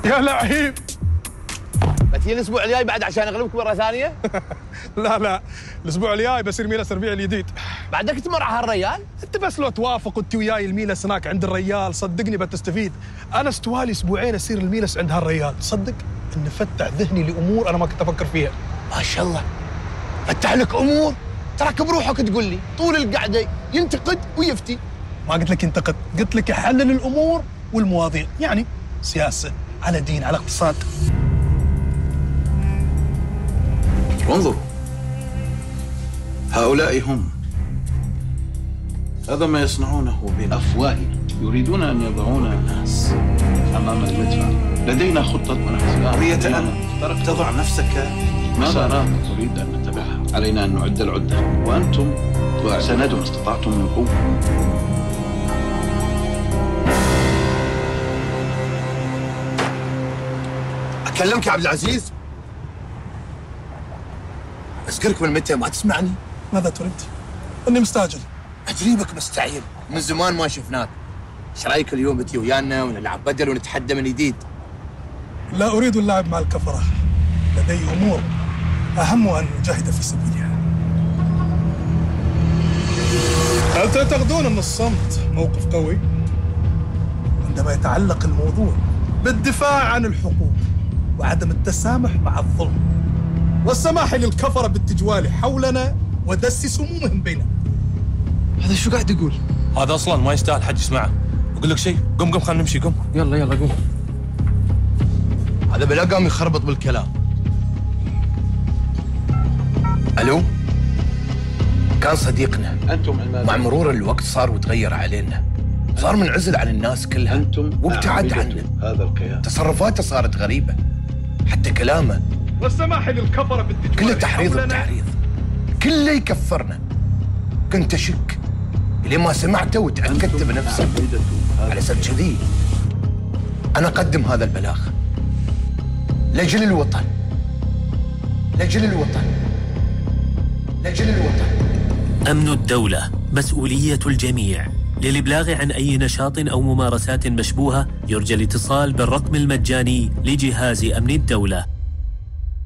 يا لعيب. بتجي الاسبوع الجاي بعد عشان اغلبك مره ثانيه؟ لا الاسبوع الجاي بصير ميلس الربيع الجديد. بعدك تمر على هالريال؟ انت بس لو توافق وانت وياي الميلس هناك عند الريال صدقني بتستفيد. انا استوالي اسبوعين اصير الميلس عند هالريال، صدق انه فتح ذهني لامور انا ما كنت افكر فيها. ما شاء الله فتح لك امور، تراك بروحك تقول لي طول القعده ينتقد ويفتي. ما قلت لك ينتقد، قلت لك يحلل الامور والمواضيع، يعني سياسه على دين على اقتصاد. انظروا، هؤلاء هم. هذا ما يصنعونه بأفواههم، يريدون أن يضعون الناس أمام المدفع. لدينا خطة ونحن قضية أن تضع نفسك مسارات نريد أن نتبعها. علينا أن نعد العدة، وأنتم سندوا ما استطعتم من قوة. أكلمك يا عبد العزيز؟ أذكرك من متى ما تسمعني؟ ماذا تريد؟ اني مستعجل. أجريبك مستعجل، من زمان ما شفناك. ايش رايك اليوم بتي ويانا ونلعب بدل ونتحدى من جديد؟ لا اريد اللعب مع الكفره، لدي امور اهم ان اجاهد في سبيلها. هل تعتقدون ان الصمت موقف قوي؟ عندما يتعلق الموضوع بالدفاع عن الحقوق وعدم التسامح مع الظلم والسماح للكفره بالتجوال حولنا ودس سمومهم بيننا. هذا شو قاعد يقول؟ هذا اصلا ما يستاهل حد يسمعه. بقول لك شيء، قم خلينا نمشي، قم. يلا قوم. هذا بلا قام يخربط بالكلام. الو؟ كان صديقنا. أنتم مع مرور الوقت صار وتغير علينا. صار منعزل عن الناس كلها. أنتم وابتعد عنا. هذا الكيان. تصرفاته صارت غريبة. حتى كلامه والسماح للكفره بالتجوال كله تحريض حولنا. وتحريض، كله يكفرنا. كنت أشك لين ما سمعته وتأكدت بنفسي. على سبب كذي أنا أقدم هذا البلاغ لأجل الوطن، لأجل الوطن، لأجل الوطن. أمن الدولة مسؤولية الجميع. للإبلاغ عن أي نشاط أو ممارسات مشبوهة يرجى الاتصال بالرقم المجاني لجهاز أمن الدولة